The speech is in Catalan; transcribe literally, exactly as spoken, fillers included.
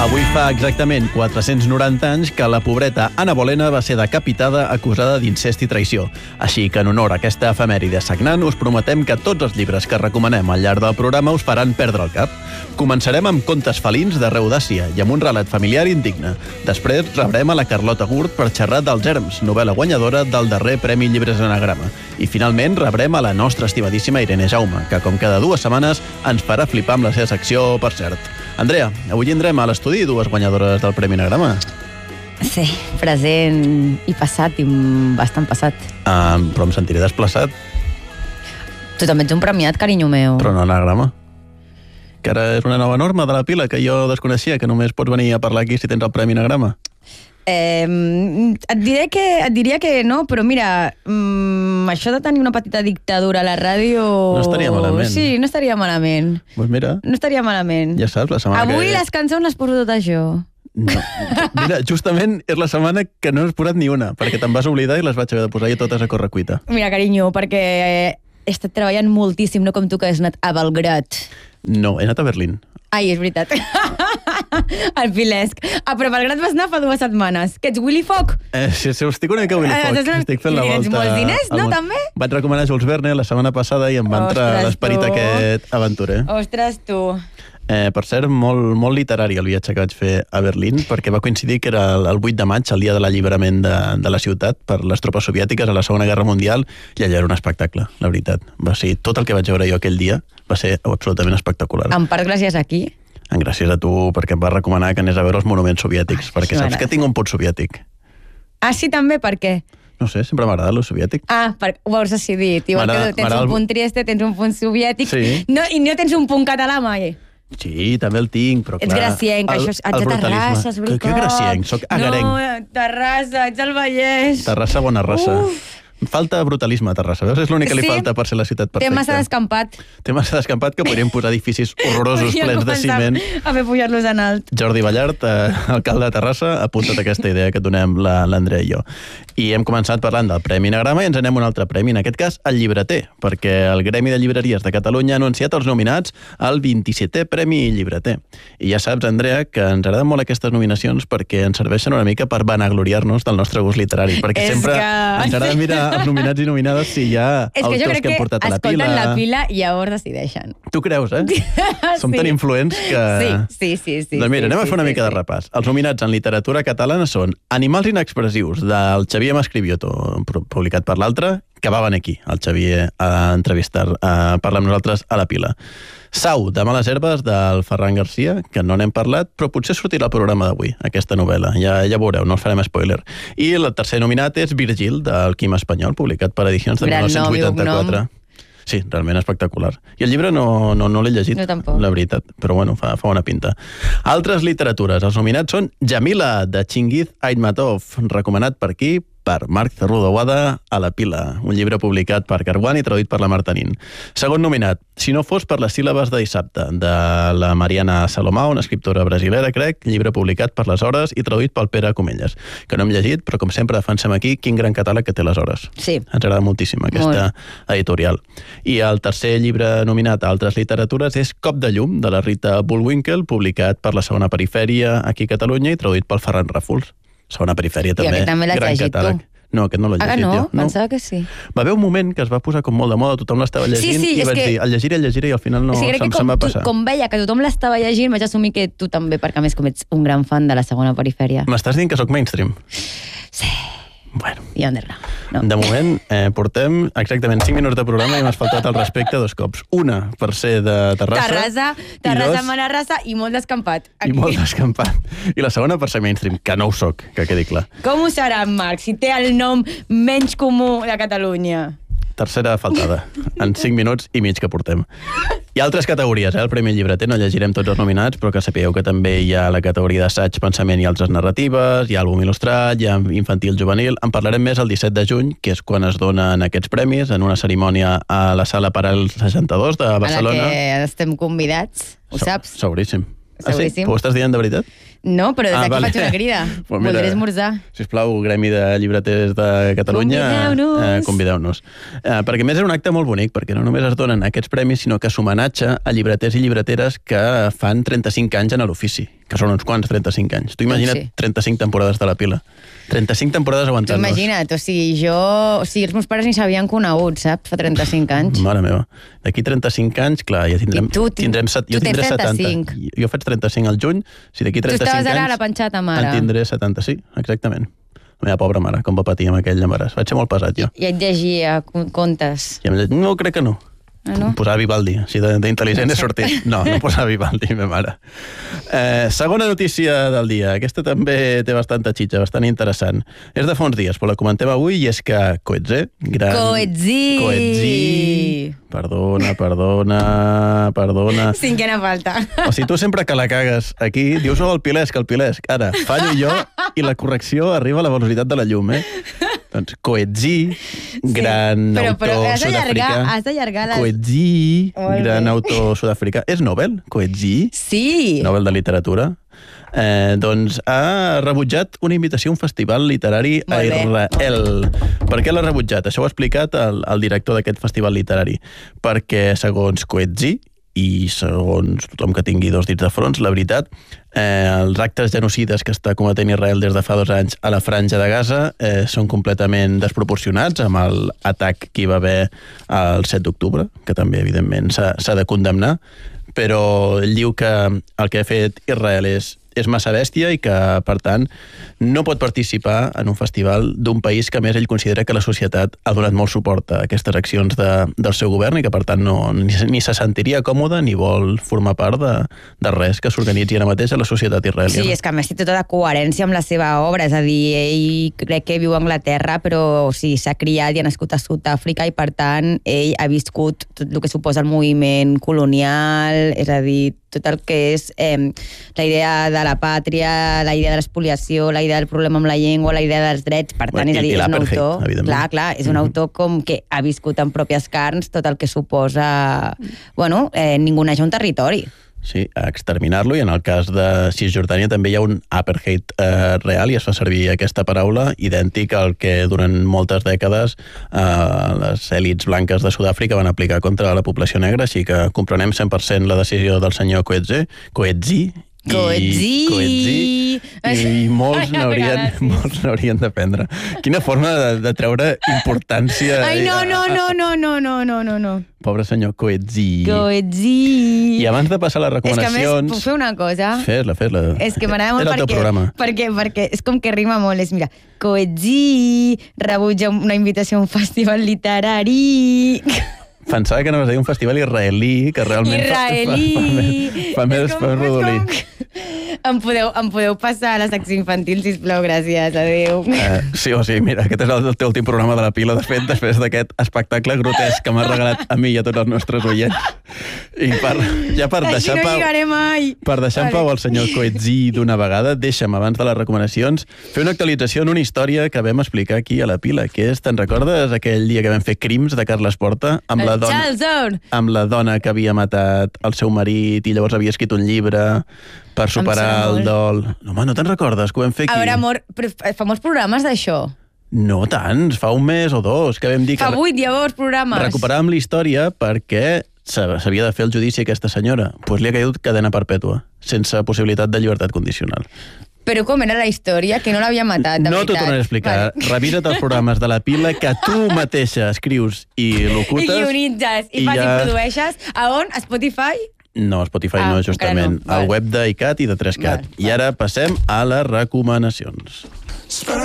Avui fa exactament quatre-cents noranta anys que la pobreta Anna Bolena va ser decapitada acusada d'incest i traïció. Així que en honor a aquesta efemèride sagnant us prometem que tots els llibres que recomanem al llarg del programa us faran perdre el cap. Començarem amb contes felins d'arreu d'Àsia i amb un relat familiar indigne. Després rebrem a la Carlota Gurt per xerrar dels Germs, novel·la guanyadora del darrer Premi Llibres Anagrama. I finalment rebrem a la nostra estimadíssima Irene Jaume, que com cada dues setmanes ens farà flipar amb la seva secció, per cert. Andrea, avui tindrem a l'estudi dues guanyadores del Premi Anagrama. Sí, present i passat, i bastant passat. Ah, però em sentiré desplaçat. Tu també ets un premiat, carinyo meu. Però no anagrama. Que ara és una nova norma de la pila que jo desconeixia, que només pots venir a parlar aquí si tens el Premi Anagrama. Eh, et, diré que, et diria que no, però mira, mm, això de tenir una petita dictadura a la ràdio... No estaria malament. Sí, no estaria malament. Doncs mira... No estaria malament. Ja saps, la setmana Avui que... les cançons les poso totes jo. No. Mira, justament és la setmana que no has posat ni una, perquè te'n vas oblidar i les vaig haver de posar jo totes a correcuita. Mira, carinyo, perquè he estat treballant moltíssim, no com tu que has anat a Belgrat. No, he anat a Berlín. Ai, és veritat. El filesc. Ah, però Belgrat vas anar fa dues setmanes. Que ets Willy Fogg? Eh, sí, sí, estic una mica Willy Fogg. Eh, estic fent la volta... Tens molts diners, no, món. també? Vaig recomanar Jules Verne la setmana passada i em va entrar Ostres, l'esperit tu. aquest aventurer. Ostres, tu. Eh, per cert, molt, molt literari el viatge que vaig fer a Berlín, perquè va coincidir que era el vuit de maig, el dia de l'alliberament de, de la ciutat per les tropes soviètiques a la Segona Guerra Mundial, i allò era un espectacle, la veritat. Va ser tot el que vaig veure jo aquell dia, va ser absolutament espectacular. En part gràcies a qui? En gràcies a tu, perquè em vas recomanar que anés a veure els monuments soviètics, Ai, perquè saps que tinc un punt soviètic. Ah, sí, també? Per què? No sé, sempre m'ha agradat lo soviètic. Ah, per, ho veus decidit. Igual que tu tens un punt Trieste, tens un punt soviètic, sí. no, i no tens un punt català mai. Sí, també el tinc, però clar... Ets gracienc, el, això, ets de Terrassa, és veritat. Que, que gracienc, soc agarenc. No, Terrassa, ets el Vallès. Terrassa, bona raça. Uf. Falta brutalisme a Terrassa, veus? És l'únic que li Sí? falta per ser la ciutat perfecta. Té massa descampat. Té massa descampat que podríem posar edificis horrorosos plens de ciment. A fer pujar-los en alt. Jordi Ballart, eh, alcalde de Terrassa, apunta't aquesta idea que donem l'Andrea i jo. I hem començat parlant del Premi Anagrama i ens anem a un altre premi, en aquest cas el Llibreter, perquè el Gremi de Llibreries de Catalunya ha anunciat els nominats al vint-i-setè Premi Llibreter. I ja saps, Andrea, que ens agraden molt aquestes nominacions perquè ens serveixen una mica per vanagloriar-nos del nostre gust literari, perquè És sempre que... ens agrada mirar els nominats i nominades si hi ha És que jo autors crec que que han portat a la escolten pila. la pila i llavors decideixen. Tu creus, eh? Som Sí. tan influents que... Sí, sí, sí. sí Doncs mira, sí, anem a sí, fer una sí, mica sí. de repàs. Els nominats en literatura catalana són Animals inexpressius, del Xavier Mascribioto, publicat per l'altre, que va venir aquí, el Xavier, a entrevistar, a parlar amb nosaltres a la pila. Sau, de males herbes, del Ferran Garcia, que no n'hem parlat, però potser sortirà al programa d'avui, aquesta novel·la. Ja, ja veureu, no us farem spoiler. I el tercer nominat és Virgil, del Quim Espanyol, publicat per Edicions de Gran mil nou-cents vuitanta-quatre. Sí, realment espectacular. I el llibre no, no, no l'he llegit, Jo tampoc. la veritat, però bueno, fa, fa bona pinta. Altres literatures. Els nominats són Jamila, de Chingiz Aitmatov, recomanat per aquí, per Marc Cerrudo Boada, a la pila, un llibre publicat per Carguán i traduït per la Martanín. Segon nominat, Si no fos per les síl·labes de dissabte, de la Mariana Salomà, una escriptora brasilera, crec, llibre publicat per Les Hores i traduït pel Pere Comelles, que no hem llegit, però com sempre defensem aquí, quin gran catàleg que té Les Hores. Sí. Ens agrada moltíssim aquesta Molt. editorial. I el tercer llibre nominat a altres literatures és Cop de llum, de la Rita Bullwinkle, publicat per la Segona Perifèria aquí a Catalunya i traduït pel Ferran Ràfols. Segona Perifèria també, aquest també l'has gran llegit catàleg. tu. No, aquest no l'he Ah, llegit no? jo. No? Pensava que sí. Va haver un moment que es va posar com molt de moda, tothom l'estava llegint, Sí, sí, i és vaig que- dir, el llegiré, el llegiré, i al final no, o sigui, crec se'm, que se'm com, va tu, passar. com veia que tothom l'estava llegint, vaig assumir que tu també, perquè a més com ets un gran fan de la Segona Perifèria. M'estàs dient que sóc mainstream? Sí. Bueno. I underground. No. De moment, eh, portem exactament cinc minuts de programa i m'has faltat el respecte dos cops. Una per ser de Terrassa. Terrassa, i Terrassa, dos, mala raça i molt descampat. I Aquí. molt descampat. I la segona per ser mainstream, que no ho soc, que quedi clar. Com ho serà, Marc, si té el nom menys comú de Catalunya? Tercera faltada, en cinc minuts i mig que portem. Hi ha altres categories, eh? El Premi Llibreter, no llegirem tots els nominats, però que sapigueu que també hi ha la categoria d'assaig, pensament i altres narratives, hi ha àlbum il·lustrat, hi ha infantil juvenil. En parlarem més el disset de juny, que és quan es donen aquests premis, en una cerimònia a la Sala Paral seixanta-dos de Barcelona. A la que estem convidats, ho saps? Seguríssim. Ah, sí? Seguríssim. Ho estàs dient de veritat? No, però des d'aquí Ah, vale. faig una crida. Pues mira, Voldré esmorzar. Sisplau, Gremi de Llibreters de Catalunya, Convideu-nos. eh, convideu-nos. Eh, perquè a més és un acte molt bonic, perquè no només es donen aquests premis, sinó que s'homenatja a llibreters i llibreteres que fan trenta-cinc anys en l'ofici, que són uns quants, trenta-cinc anys. Tu imagina't sí. trenta-cinc temporades de la pila. trenta-cinc temporades aguantant-nos. Tu imagina't, o sigui, jo... O sigui, els meus pares ni s'havien conegut, saps? Fa trenta-cinc anys. Mare meva. D'aquí trenta-cinc anys, clar, ja tindrem... tu, tindrem set, tu jo tindré trenta-cinc. setanta. Jo faig trenta-cinc al juny, si d'aquí trenta-cinc anys... Tu estaves ara a la panxata, mare. En tindré setanta, sí, exactament. La meva pobra mare, com va patir amb aquell embaràs. Vaig ser molt pesat, jo. I et llegia contes. I em deia, no, crec que no. Ah, no? Posava Vivaldi, així d'intel·ligent he sortit. No, no posava Vivaldi, meva mare. Eh, segona notícia del dia. Aquesta també té bastanta xitxa, bastant interessant. És de fa uns dies, però la comentem avui, i és que Coetzee, gran... Coetzee! Coetzee! Perdona, perdona, perdona. Cinquena falta. O sigui, tu sempre que la cagues aquí, dius, oh, el pilesc, el pilesc. Ara, fallo jo i la correcció arriba a la velocitat de la llum, eh? Doncs Coetzee, gran sí, però, autor però has sud-africà. Has d'allargar les... Coetzee, gran autor sud-africà. És Nobel, Coetzee? Sí. Nobel de literatura. Eh, doncs ha rebutjat una invitació a un festival literari a Israel. Per què l'ha rebutjat? Això ho ha explicat el, el director d'aquest festival literari. Perquè, segons Coetzee, i segons tothom que tingui dos dits de fronts, la veritat, eh, els actes genocides que està cometent Israel des de fa dos anys a la Franja de Gaza eh, són completament desproporcionats amb l'atac que hi va haver el set d'octubre, que també, evidentment, s'ha de condemnar, però ell diu que el que ha fet Israel és és massa bèstia i que, per tant, no pot participar en un festival d'un país que, a més, ell considera que la societat ha donat molt suport a aquestes accions de, del seu govern i que, per tant, no, ni, ni se sentiria còmode ni vol formar part de, de res que s'organitzi ara mateix a la societat israeliana. Sí, és que a més té tota la coherència amb la seva obra, és a dir, ell crec que viu a Anglaterra, però o sigui, s'ha criat i ha nascut a Sud-àfrica i, per tant, ell ha viscut tot el que suposa el moviment colonial, és a dir, tot el que és eh, la idea de la pàtria, la idea de l'espoliació, la idea del problema amb la llengua, la idea dels drets, per tant, bueno, és a dir, és un autor... Clar, clar, és un autor com que ha viscut en pròpies carns tot el que suposa, bueno, eh, ningunejar un territori. Sí, a exterminar-lo, i en el cas de Cisjordània també hi ha un apartheid eh, real, i es fa servir aquesta paraula, idèntic al que durant moltes dècades eh, les èlits blanques de Sud-àfrica van aplicar contra la població negra, així que comprenem cent per cent la decisió del senyor Coetzee, Coetzee, Coetzee! Coetzee, i molts n'haurien molts n'haurien de prendre. Quina forma de, de treure importància... Ai, no, no, no, no, no, no, no, no, no. Pobre senyor Coetzee. Coetzee. I abans de passar a les recomanacions... És que, a més, puc fer una cosa? Fes-la, fes-la. És que m'agrada molt perquè, perquè, perquè és com que rima molt. És, mira, Coetzee rebutja una invitació a un festival literari... Pensava que anaves a dir un festival israelí, que realment israelí. fa, fa, fa més, fa més, fa més rodolí. Em podeu, em podeu passar a la secció infantil, sisplau, gràcies, adéu. Eh, sí, o sigui, mira, aquest és el, el teu últim programa de la pila, de fet, després d'aquest espectacle grotesc que m'has regalat a mi i a tots els nostres oients. I per, ja per deixar no pau, mai. per deixar vale. pau el senyor Coetzee d'una vegada, deixa'm, abans de les recomanacions, fer una actualització en una història que vam explicar aquí a la pila, que és, te'n recordes aquell dia que vam fer Crims de Carles Porta? Amb la dona, amb la dona que havia matat el seu marit i llavors havia escrit un llibre per superar el dol. No, home, no te'n recordes que ho vam fer aquí? A veure, amor, però fa molts programes d'això. No tants, fa un mes o dos, que vam dir que... Fa vuit, llavors, programes. Recuperàvem la història perquè s'havia de fer el judici a aquesta senyora. Doncs pues li ha caigut cadena perpètua, sense possibilitat de llibertat condicional. Però com era la història? Que no l'havia matat, de no veritat. No t'ho tornaré a explicar. Vale. Revisa't els programes de la pila que tu mateixa escrius i locutes. I guionitzes, i, i fas ja... i produeixes. A on? A Spotify? No, Spotify ah, no, justament. No. Al web d'ICAT i de tres cat. Vale, I ara passem a les recomanacions.